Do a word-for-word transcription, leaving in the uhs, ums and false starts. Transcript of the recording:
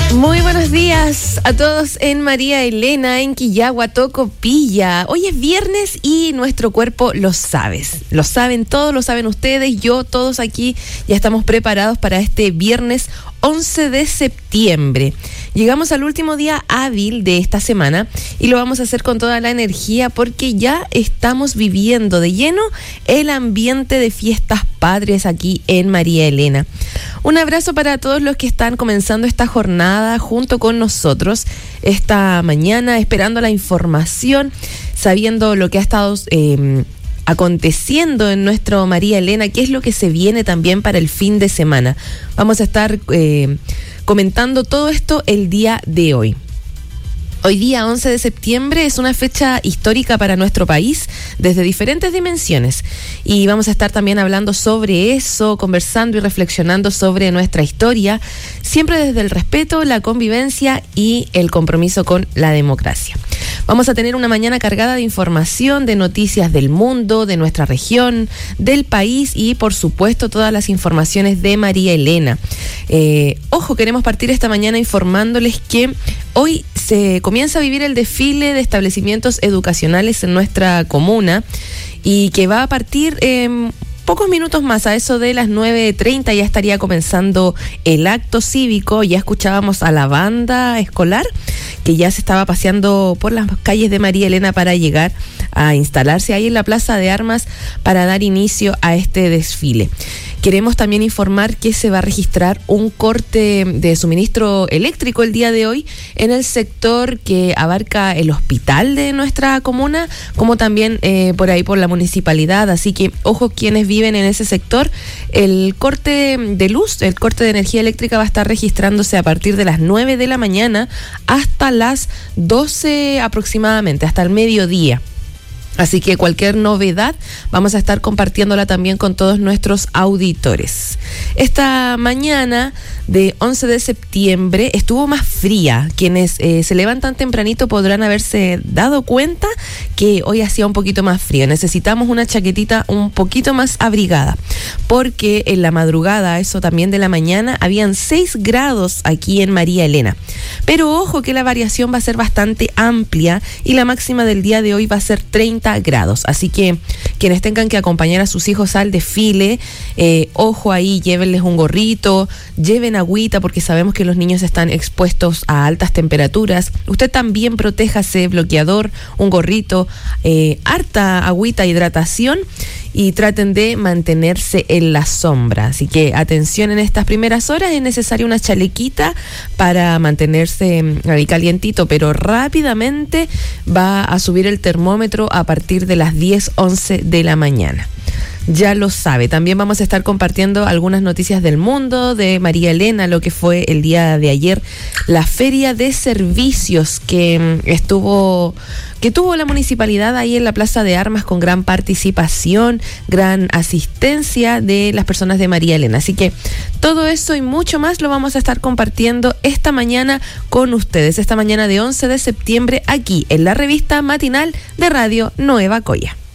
Muy buenos días a todos en María Elena, en Quillagua, Tocopilla. Hoy es viernes y nuestro cuerpo lo sabe. Lo saben todos, lo saben ustedes, yo, todos aquí ya estamos preparados para este viernes once de septiembre. Llegamos al último día hábil de esta semana y lo vamos a hacer con toda la energía porque ya estamos viviendo de lleno el ambiente de fiestas patrias aquí en María Elena. Un abrazo para todos los que están comenzando esta jornada junto con nosotros esta mañana, esperando la información, sabiendo lo que ha estado eh, aconteciendo en nuestro María Elena, qué es lo que se viene también para el fin de semana. Vamos a estar eh, comentando todo esto el día de hoy. Hoy día once de septiembre es una fecha histórica para nuestro país desde diferentes dimensiones y vamos a estar también hablando sobre eso, conversando y reflexionando sobre nuestra historia, siempre desde el respeto, la convivencia y el compromiso con la democracia. Vamos a tener una mañana cargada de información, de noticias del mundo, de nuestra región, del país y por supuesto todas las informaciones de María Elena. Eh, ojo, queremos partir esta mañana informándoles que hoy se comienza a vivir el desfile de establecimientos educacionales en nuestra comuna y que va a partir en pocos minutos más, a eso de las nueve treinta ya estaría comenzando el acto cívico. Ya escuchábamos a la banda escolar que ya se estaba paseando por las calles de María Elena para llegar a instalarse ahí en la Plaza de Armas para dar inicio a este desfile. Queremos también informar que se va a registrar un corte de suministro eléctrico el día de hoy en el sector que abarca el hospital de nuestra comuna, como también eh, por ahí por la municipalidad. Así que, ojo, quienes viven en ese sector, el corte de luz, el corte de energía eléctrica va a estar registrándose a partir de las nueve de la mañana hasta las doce aproximadamente, hasta el mediodía. Así que cualquier novedad vamos a estar compartiéndola también con todos nuestros auditores. Esta mañana de once de septiembre estuvo más fría. Quienes eh, se levantan tempranito podrán haberse dado cuenta que hoy hacía un poquito más frío. Necesitamos una chaquetita un poquito más abrigada, porque en la madrugada, eso también de la mañana, habían seis grados aquí en María Elena. Pero ojo que la variación va a ser bastante amplia y la máxima del día de hoy va a ser treinta grados, así que quienes tengan que acompañar a sus hijos al desfile, eh, ojo ahí, llévenles un gorrito, lleven agüita porque sabemos que los niños están expuestos a altas temperaturas. Usted también protéjase, bloqueador, un gorrito, eh, harta agüita, hidratación y traten de mantenerse en la sombra. Así que atención en estas primeras horas, es necesaria una chalequita para mantenerse ahí calientito, pero rápidamente va a subir el termómetro a partir de las diez, once de la mañana. Ya lo sabe. También vamos a estar compartiendo algunas noticias del mundo, de María Elena, lo que fue el día de ayer, la feria de servicios que estuvo, que tuvo la municipalidad ahí en la Plaza de Armas con gran participación, gran asistencia de las personas de María Elena. Así que todo eso y mucho más lo vamos a estar compartiendo esta mañana con ustedes, esta mañana de once de septiembre aquí en la revista matinal de Radio Nueva Coya.